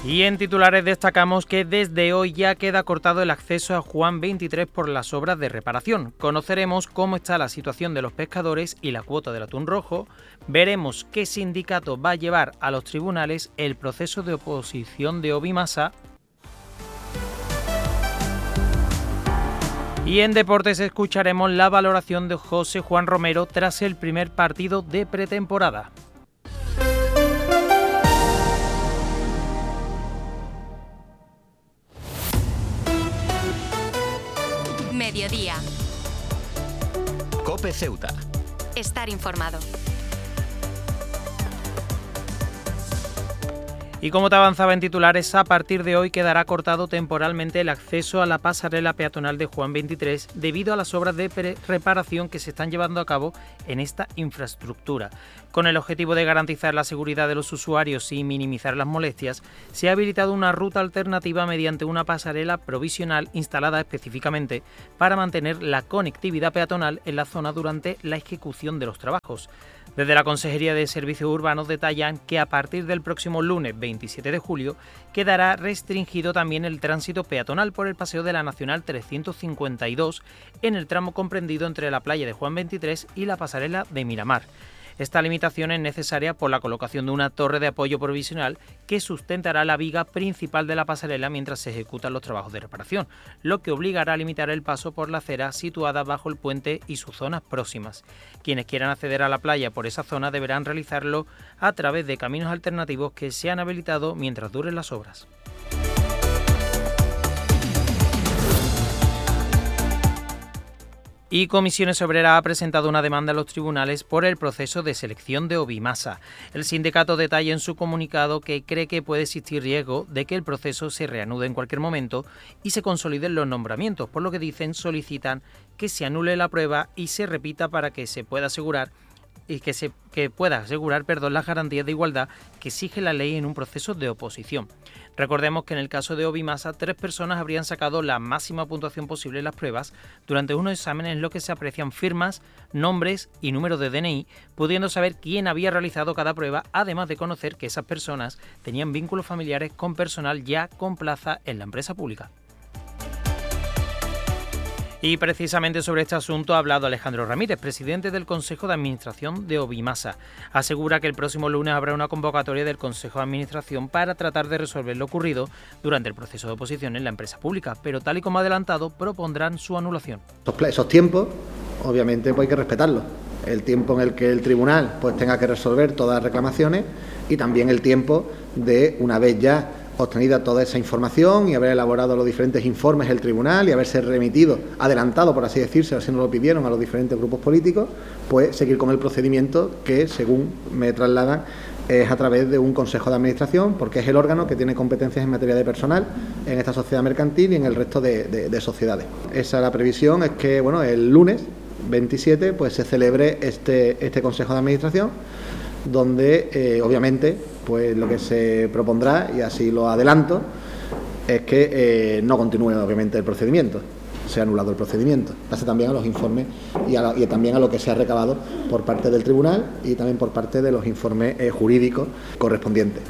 Y en titulares destacamos que desde hoy ya queda cortado el acceso a Juan 23 por las obras de reparación. Conoceremos cómo está la situación de los pescadores y la cuota del atún rojo. Veremos qué sindicato va a llevar a los tribunales el proceso de oposición de Obimasa. Y en deportes escucharemos la valoración de José Juan Romero tras el primer partido de pretemporada. Mediodía. COPE Ceuta. Estar informado. Y como te avanzaba en titulares, a partir de hoy quedará cortado temporalmente el acceso a la pasarela peatonal de Juan 23 debido a las obras de reparación que se están llevando a cabo en esta infraestructura. Con el objetivo de garantizar la seguridad de los usuarios y minimizar las molestias, se ha habilitado una ruta alternativa mediante una pasarela provisional instalada específicamente para mantener la conectividad peatonal en la zona durante la ejecución de los trabajos. Desde la Consejería de Servicios Urbanos detallan que a partir del próximo lunes 27 de julio quedará restringido también el tránsito peatonal por el paseo de la Nacional 352 en el tramo comprendido entre la playa de Juan 23 y la pasarela de Miramar. Esta limitación es necesaria por la colocación de una torre de apoyo provisional que sustentará la viga principal de la pasarela mientras se ejecutan los trabajos de reparación, lo que obligará a limitar el paso por la acera situada bajo el puente y sus zonas próximas. Quienes quieran acceder a la playa por esa zona deberán realizarlo a través de caminos alternativos que se han habilitado mientras duren las obras. Y Comisiones Obreras ha presentado una demanda a los tribunales por el proceso de selección de Obimasa. El sindicato detalla en su comunicado que cree que puede existir riesgo de que el proceso se reanude en cualquier momento y se consoliden los nombramientos, por lo que solicitan que se anule la prueba y se repita para que se pueda asegurar las garantías de igualdad que exige la ley en un proceso de oposición. Recordemos que en el caso de Obimasa, 3 personas habrían sacado la máxima puntuación posible en las pruebas durante unos exámenes en los que se aprecian firmas, nombres y números de DNI, pudiendo saber quién había realizado cada prueba, además de conocer que esas personas tenían vínculos familiares con personal ya con plaza en la empresa pública. Y precisamente sobre este asunto ha hablado Alejandro Ramírez, presidente del Consejo de Administración de Obimasa. Asegura que el próximo lunes habrá una convocatoria del Consejo de Administración para tratar de resolver lo ocurrido durante el proceso de oposición en la empresa pública, pero tal y como ha adelantado, propondrán su anulación. Esos tiempos, obviamente, pues hay que respetarlos. El tiempo en el que el tribunal pues tenga que resolver todas las reclamaciones y también el tiempo de, una vez ya obtenida toda esa información y haber elaborado los diferentes informes del tribunal y haberse remitido, adelantado, por así decirse, así nos lo pidieron a los diferentes grupos políticos, pues seguir con el procedimiento que, según me trasladan, es a través de un Consejo de Administración, porque es el órgano que tiene competencias en materia de personal en esta sociedad mercantil y en el resto de sociedades. Esa es la previsión, es que el lunes 27 pues se celebre este Consejo de Administración, donde obviamente pues lo que se propondrá, y así lo adelanto, es que no continúe obviamente el procedimiento, se ha anulado el procedimiento, pase también a los informes y también a lo que se ha recabado por parte del tribunal y también por parte de los informes jurídicos correspondientes.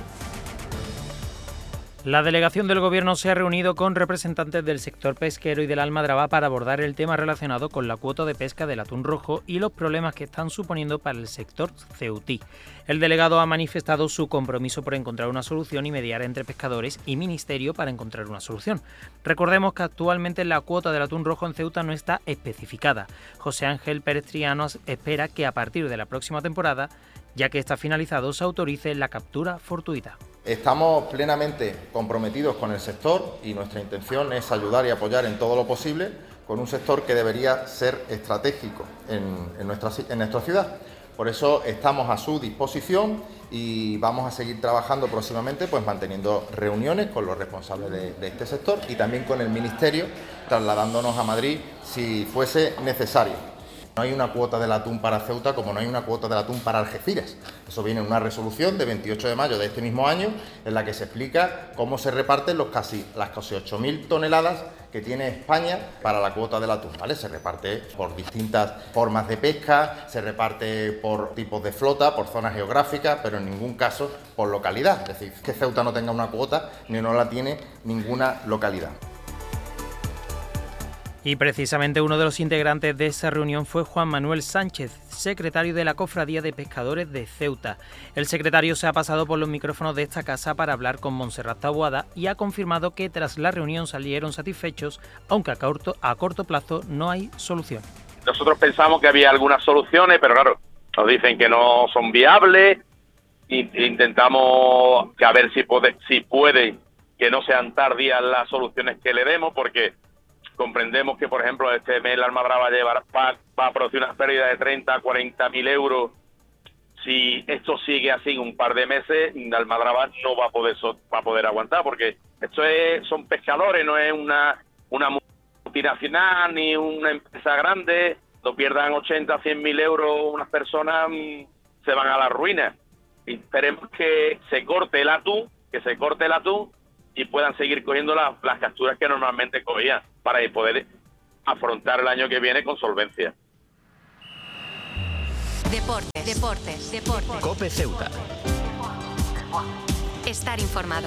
La delegación del Gobierno se ha reunido con representantes del sector pesquero y de la almadraba para abordar el tema relacionado con la cuota de pesca del atún rojo y los problemas que están suponiendo para el sector ceutí. El delegado ha manifestado su compromiso por encontrar una solución y mediar entre pescadores y Ministerio para encontrar una solución. Recordemos que actualmente la cuota del atún rojo en Ceuta no está especificada. José Ángel Pérez Triano espera que a partir de la próxima temporada, ya que está finalizado, se autorice la captura fortuita. Estamos plenamente comprometidos con el sector y nuestra intención es ayudar y apoyar en todo lo posible con un sector que debería ser estratégico en nuestra ciudad. Por eso estamos a su disposición y vamos a seguir trabajando próximamente, pues manteniendo reuniones con los responsables de este sector y también con el Ministerio, trasladándonos a Madrid si fuese necesario. No hay una cuota del atún para Ceuta como no hay una cuota del atún para Algeciras. Eso viene en una resolución de 28 de mayo de este mismo año en la que se explica cómo se reparten las casi 8.000 toneladas que tiene España para la cuota del atún, ¿vale? Se reparte por distintas formas de pesca, se reparte por tipos de flota, por zonas geográficas, pero en ningún caso por localidad. Es decir, que Ceuta no tenga una cuota ni no la tiene ninguna localidad. Y precisamente uno de los integrantes de esa reunión fue Juan Manuel Sánchez, secretario de la Cofradía de Pescadores de Ceuta. El secretario se ha pasado por los micrófonos de esta casa para hablar con Montserrat Taboada y ha confirmado que tras la reunión salieron satisfechos, aunque a corto plazo no hay solución. Nosotros pensamos que había algunas soluciones, pero claro, nos dicen que no son viables. Intentamos que a ver si puede que no sean tardías las soluciones que le demos, porque comprendemos que, por ejemplo, este mes la Almadraba va a producir unas pérdidas de 30 a 40 mil euros. Si esto sigue así un par de meses, la Almadraba no va a poder aguantar, porque son pescadores, no es una multinacional ni una empresa grande. No pierdan 80 a 100 mil euros unas personas, se van a la ruina. Y esperemos que se corte el atún y puedan seguir cogiendo las capturas que normalmente cogían para poder afrontar el año que viene con solvencia. Deportes. COPE Ceuta. Estar informado.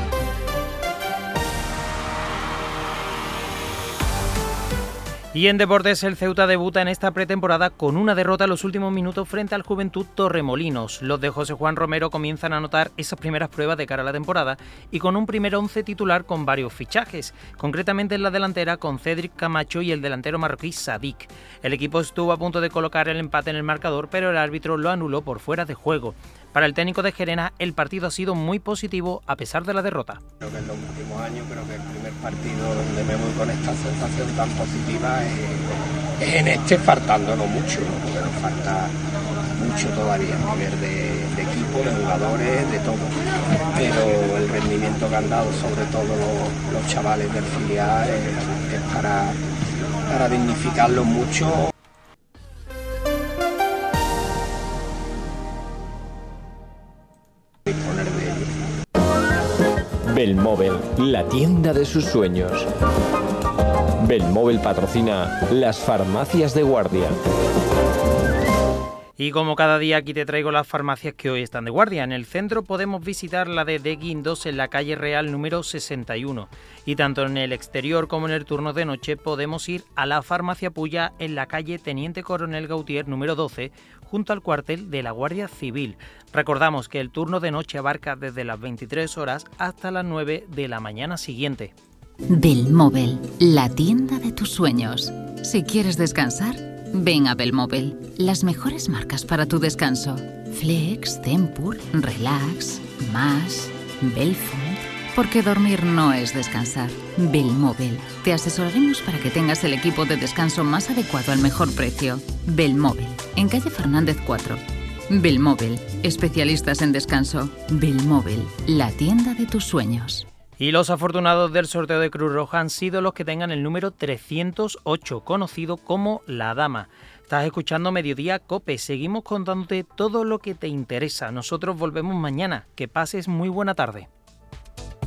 Y en deportes, el Ceuta debuta en esta pretemporada con una derrota en los últimos minutos frente al Juventud Torremolinos. Los de José Juan Romero comienzan a anotar esas primeras pruebas de cara a la temporada y con un primer 11 titular con varios fichajes, concretamente en la delantera con Cédric Camacho y el delantero marroquí Sadik. El equipo estuvo a punto de colocar el empate en el marcador, pero el árbitro lo anuló por fuera de juego. Para el técnico de Gerena, el partido ha sido muy positivo a pesar de la derrota. Creo que en los últimos años, creo que el primer partido donde me voy con esta sensación tan positiva es en este, faltándonos mucho, ¿no? Porque nos falta mucho todavía a nivel de equipo, de jugadores, de todo. Pero el rendimiento que han dado, sobre todo los chavales del filial, es para dignificarlos mucho. Belmóvil, la tienda de sus sueños. Belmóvil patrocina las farmacias de guardia. Y como cada día aquí te traigo las farmacias que hoy están de guardia. En el centro podemos visitar la de Guindos en la calle Real número 61. Y tanto en el exterior como en el turno de noche podemos ir a la farmacia Puya en la calle Teniente Coronel Gautier número 12, junto al cuartel de la Guardia Civil. Recordamos que el turno de noche abarca desde las 23 horas hasta las 9 de la mañana siguiente. Belmóvil, la tienda de tus sueños. Si quieres descansar, ven a Belmóvil. Las mejores marcas para tu descanso. Flex, Tempur, Relax, Más, Belfont. Porque dormir no es descansar. Belmóvil. Te asesoraremos para que tengas el equipo de descanso más adecuado al mejor precio. Belmóvil, en calle Fernández 4. Belmóvil, especialistas en descanso. Belmóvil, la tienda de tus sueños. Y los afortunados del sorteo de Cruz Roja han sido los que tengan el número 308, conocido como La Dama. Estás escuchando Mediodía COPE, seguimos contándote todo lo que te interesa. Nosotros volvemos mañana. Que pases muy buena tarde.